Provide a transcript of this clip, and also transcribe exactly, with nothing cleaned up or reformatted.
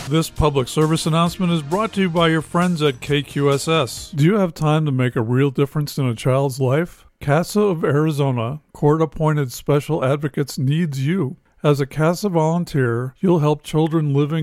This public service announcement is brought to you by your friends at K Q S S. Do you have time to make a real difference in a child's life? CASA of Arizona, court-appointed special advocates, needs you. As a CASA volunteer, you'll help children living